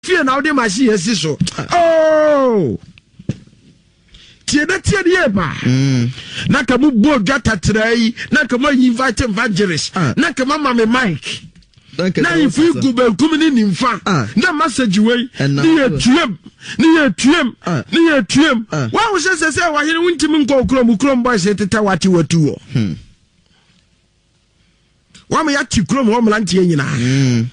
fear now de machine esi so oh tie die ba na ka mu bo gata trai na ka mo invite evangelist na ka mama me mic na if you go be coming in fa na message way ni tuem wa wo se wa hene wuntimi nko krom boys eteta wati watu wo wa me ya ti krom wo mlantie nyina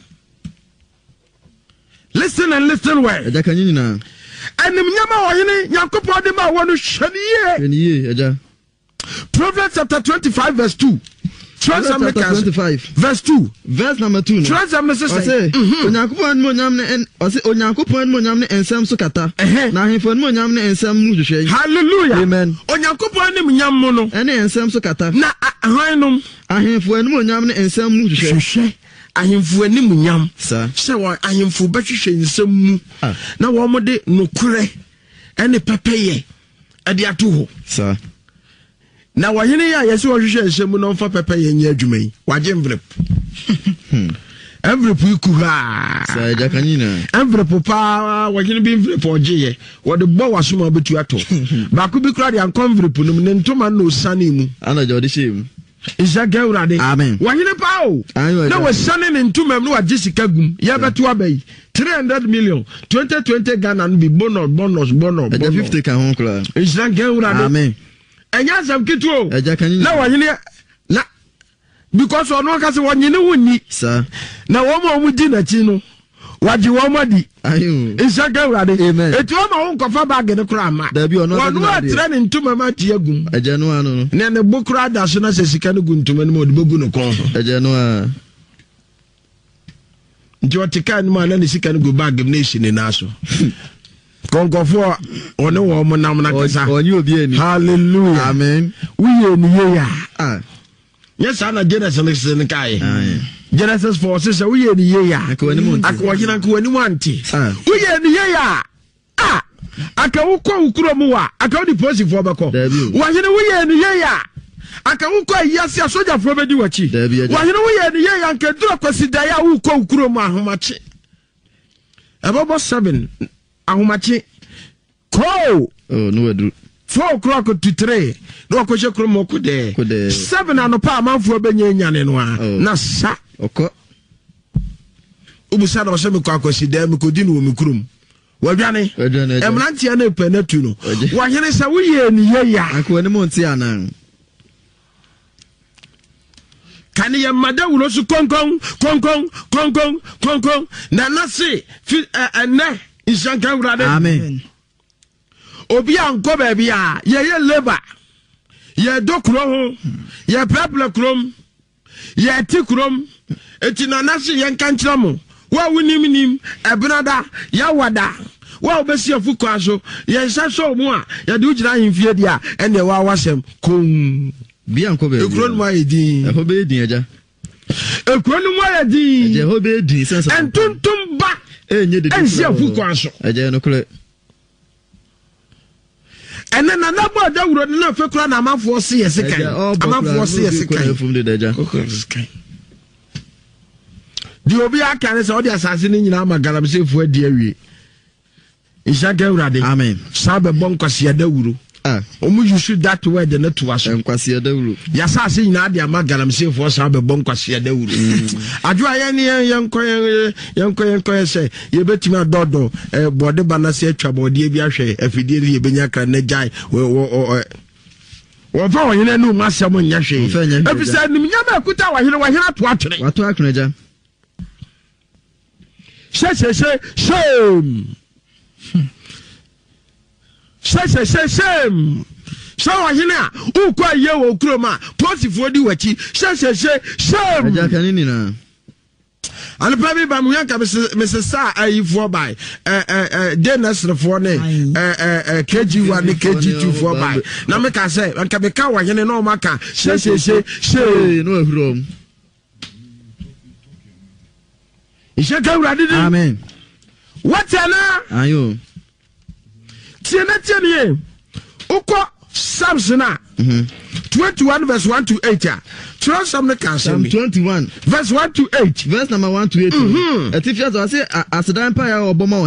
listen and listen well eja kan nyina anim nyama wo hene Yakobɔ de ma wo no hwaniye eja Proverbs chapter 25 verse 2 25 verse 2 verse number 2 say Onyankopɔn mo nyam ne Onyankopɔn mo nyam ne ensam so kata na ahemfo mo nyam ne ensam mu hwehwɛ hallelujah amen Onyankopɔn ne nyam mo no ene ensam so kata na ahwannom ahemfo mo nyam ne ensam mu hwehwɛ ahemfo anim nyam sa sɛ wa ahemfo bɛhwehwɛ nsam mu na wɔn mo de nokure ene pepeye ade ato ho sa na wahene ya yesi wohwehwe nsem no mfa pepe yenye adwuma yi waje envelope envelope ku ha sa ja kanina envelope pa wahene bi envelope oje wode bo wasoma betu ato ba ku bi kura de an envelope no ne ntoma no sane mu ana jodi shim isa gawrade amen wahene pa o na we sane ne ntoma no waje sika gum ya betu abai 300 million 2020 Ghana no bi bonus 50 ka ho kula isa gawrade amen enya sam kituo na wanyine na because ono ka se wanyine wonni sa na wo mo di na chi no waji wo mo di ayo isa gawrade amen etu o ma won kofa bag ne kura ma da bi ono wonu atre ne ntuma ma ti agum aja no ano no ne bokura da so na se sika ne gu ntuma ne mo de bogu no kon aja no a nti otika ne ma na ne sika ne gu bag ne shi ne na so konkofo one wo mo nam na kasa onye obi ani hallelujah amen uye ni ye ya yes ana Genesis ne kai Genesis 4 says uye ni ye ya akwajina ko ani wanti uye ni ye ya aka ukọ ukuro mu wa aka odi police fo beko wahine uye ni ye ya aka ukọ yasi soja fo bedi wachi wahine uye ni ye ya nke duro kwasida ya ukọ ukuro mu ahomachi ebobo 7 ahomachi ko no wedru 4 o'clock to 3 no akoshe kromo kude 7 anopa amanfo benye nyane no na sa oko ubusa na oseme kwa akosida mi kodi no mi krum wadwane emrantia na penatu no wahene sa wuye ni yeya akwani monti anan kani ya madawulo su konkon na nasi ne ishanka urade amen obi anko ba bia ye labor ye dokro ho ye people krom ye tikrom etina nasi ye nkankyra mo wa wunim ebnada ya wada wa obesi afuko aso ye nsaso mu a ye de ugina himfie dia ene wa wasem kom bi anko ba ekron mu ayedi e ho be edin aja ekron mu ayedi je ho be edin sense entuntum ba enye de ensi afuko aso aja no kule ene na nabo da wuro na fe kura na amafo se yesikan amafo se yesikan di obi aka ne se odi asase ni nyina ma galamsefo adi awie ishaga urade amen sabe bonkwase da wuro omu yusu that word na to aso enkwase da wuro ya sase nyina ade ama galamsefo sabe bonkwase da wuro adwo aye ne yenko se ye betimi adodo bode banase atwa bode bi ahwe afidie ye benya kra na jai wo fa wonyene no masem nya hwe ebisa nim nya ma kuta wahene to atwere wato akuna ja shame so wahene a ukwa ye wo kroma posifo di wachi shame aja kanini na alpa bi ba mu yanka Mrs. ayifo by Dennis for ne KG1 ne KG2 for by na me ka say anka be ka wahene no maka no ahuro ishaka urade amen what ana ayo tiene uko Samsona 21 verse 1 to 8. Throw some Psalm 21 verse 1 to 8. Verse number 1 to 8. Etifias I say asedan pa ya oboma